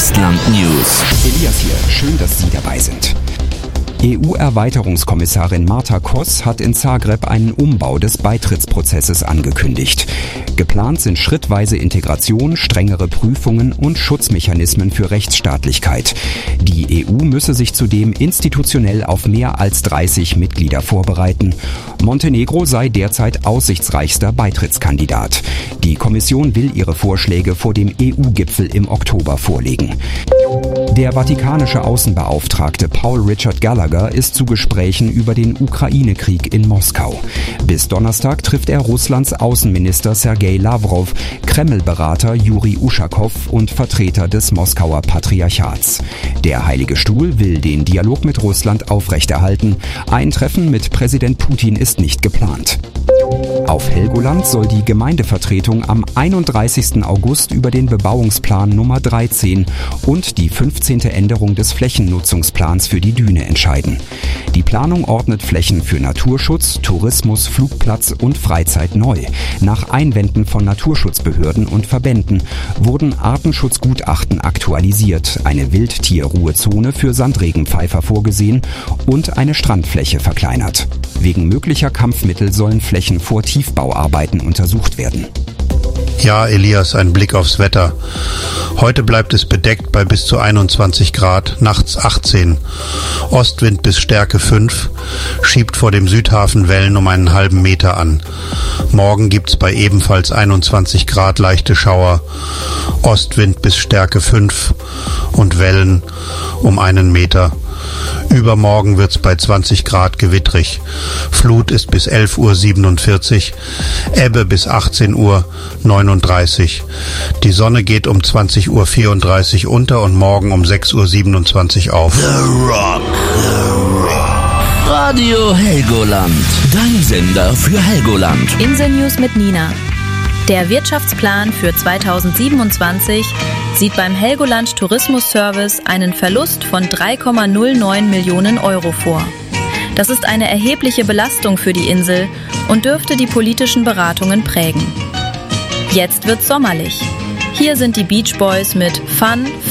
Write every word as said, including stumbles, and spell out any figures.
Estland News. Elias hier, schön, dass Sie dabei sind. E U-Erweiterungskommissarin Marta Koss hat in Zagreb einen Umbau des Beitrittsprozesses angekündigt. Geplant sind schrittweise Integration, strengere Prüfungen und Schutzmechanismen für Rechtsstaatlichkeit. Die E U müsse sich zudem institutionell auf mehr als dreißig Mitglieder vorbereiten. Montenegro sei derzeit aussichtsreichster Beitrittskandidat. Die Kommission will ihre Vorschläge vor dem E U-Gipfel im Oktober vorlegen. Der vatikanische Außenbeauftragte Paul Richard Gallagher ist zu Gesprächen über den Ukraine-Krieg in Moskau. Bis Donnerstag trifft er Russlands Außenminister Sergei Lavrov, Kreml-Berater Juri Uschakow und Vertreter des Moskauer Patriarchats. Der Heilige Stuhl will den Dialog mit Russland aufrechterhalten. Ein Treffen mit Präsident Putin ist nicht geplant. Auf Helgoland soll die Gemeindevertretung am einunddreißigsten August über den Bebauungsplan Nummer dreizehn und die fünfzehnte Änderung des Flächennutzungsplans für die Düne entscheiden. Die Planung ordnet Flächen für Naturschutz, Tourismus, Flugplatz und Freizeit neu. Nach Einwänden von Naturschutzbehörden und Verbänden wurden Artenschutzgutachten aktualisiert, eine Wildtierruhezone für Sandregenpfeifer vorgesehen und eine Strandfläche verkleinert. Wegen möglicher Kampfmittel sollen Flächen vor Tiefbauarbeiten untersucht werden. Ja, Elias, ein Blick aufs Wetter. Heute bleibt es bedeckt bei bis zu einundzwanzig Grad, nachts achtzehn. Ostwind bis Stärke fünf, schiebt vor dem Südhafen Wellen um einen halben Meter an. Morgen gibt's bei ebenfalls einundzwanzig Grad leichte Schauer. Ostwind bis Stärke fünf und Wellen um einen Meter. Übermorgen wird's bei zwanzig Grad gewittrig. Flut ist bis elf Uhr siebenundvierzig, Ebbe bis achtzehn Uhr neununddreißig. Die Sonne geht um zwanzig Uhr vierunddreißig unter und morgen um sechs Uhr siebenundzwanzig auf. The Rock, The Rock. Radio Helgoland, dein Sender für Helgoland. Inselnews mit Nina. Der Wirtschaftsplan für zweitausendsiebenundzwanzig sieht beim Helgoland Tourismus Service einen Verlust von drei Komma null neun Millionen Euro vor. Das ist eine erhebliche Belastung für die Insel und dürfte die politischen Beratungen prägen. Jetzt wird's sommerlich. Hier sind die Beach Boys mit Fun,